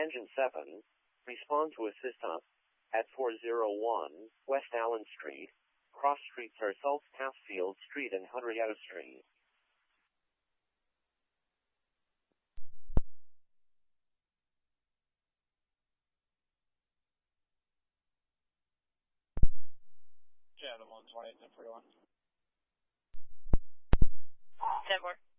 Engine 7, respond to assist us at 401 West Allen Street. Cross streets are South Passfield Street and Henrietta Street. Channel 120, 1041. 10-4.